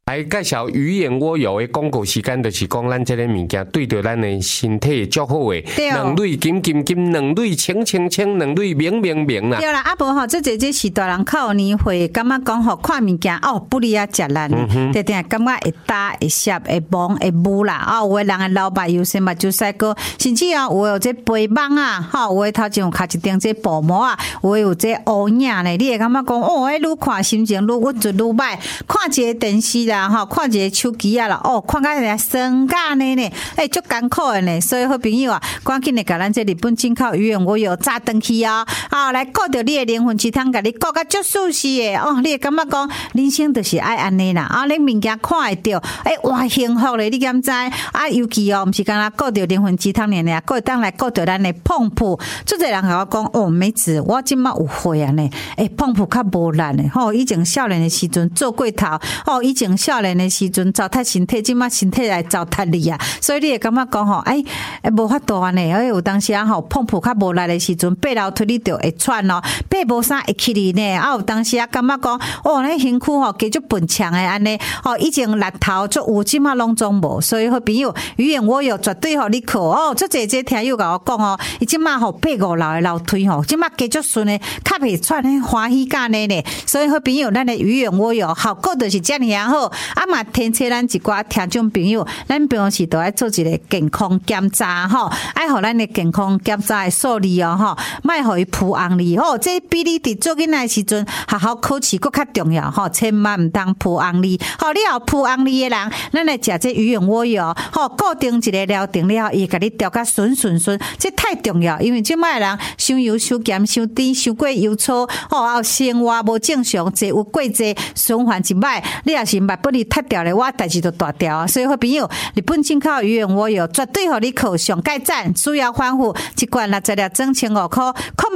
来介绍鱼眼蜗油的广告时间，就是讲咱这个物件对着咱的身体足好诶，两蕊金金金，两蕊清清清，两蕊明明明啦。 对啦，啊无吼，这是大人靠年会，感觉讲吼看物件哦，不离啊食烂，定定感觉会打会涩会蒙会污啦。啊，有诶人诶老目油先目睭晒过，甚至啊有这肥蠓啊，吼有诶头前有卡一顶这薄膜啊，有这乌影咧，你会感觉讲哦，迄愈看心情愈郁卒愈歹，看一个电视啦，吼看一个手机啊啦，哦看甲人酸干的呢，足艰苦的呢。所以好朋友啊，赶紧来甲咱这日本进口鱼眼蜗油炸登去啊！啊，来顾着你的灵魂鸡汤，甲你顾甲足舒适的哦，你会感觉讲人生就是爱安尼啦。啊，你物件看会到，哇幸福咧，你敢知？啊，尤其哦，毋是干那顾着灵魂鸡汤呢，顾会当来顾着咱的碰扑。足侪人甲我讲哦，妹子，我即马有会啊呢，碰扑较无力的吼。以前少年的时阵做过头，哦，以前少年的时阵糟蹋身体，即马身体来糟蹋你啊。所以你会感觉讲吼，无法度安尼，有当时啊吼碰扑较无力的时阵，爬楼梯你就会喘哦，爬无啥会起哩呢。啊，有当时啊感觉讲哦，那身躯吼加足笨强的安尼，哦，以前力头足有，即马拢总无。所以好朋友，鱼眼蜗油绝对互你靠哦。足侪这听友甲我讲哦，伊即马吼爬5楼的楼梯吼，即马加足顺的，较袂喘的欢喜干的呢。所以好朋友，咱的鱼眼蜗油效果就是遮尔好。啊嘛，天赐咱一寡听众朋友，咱平时都爱做一个健康检查吼，爱互咱的健康检查的数字哦吼，莫互伊浮红哩吼。这比你伫做囡仔的时阵，好好考试佫较重要吼，千万毋通浮红哩。吼，你有浮红哩的人，咱来食这鱼眼蜗油吼，固定一个疗定了，伊甲你调甲顺，这太重要。因为即摆人伤油、伤咸、伤甜、伤过油粗吼，生活无正常，坐有过济，循环一摆，你也是把你踢掉咧，我代志就大条啊。所以好朋友，日本进口鱼眼蜗油绝对互你靠上盖赞，需要欢呼一罐60粒整1,500块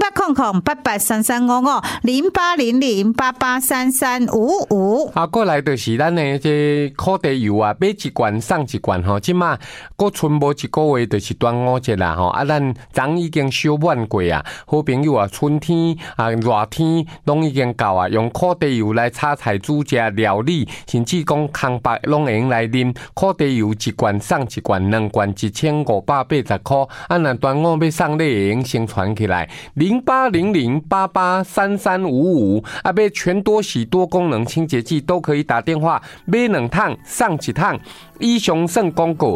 ，08008833550800883355。 啊，过来就是咱的这烤地油啊，买一罐送一罐吼，即马佫剩无一个月就是端午节啦吼，啊，咱昨已经烧满过啊，好朋友啊，春天啊热天拢已经到啊，用烤地油来炒菜煮食料理，甚至讲空白拢会用来啉。烤地油一罐送一罐，2罐1580块。啊，若端午要送礼，会用先传起来0800883355。啊，要全多喜多功能清洁剂都可以打电话买2趟送1趟。以上算广告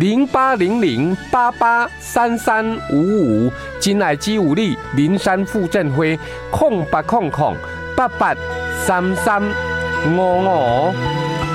0800883355。真爱之有你，林山富振辉0800883355。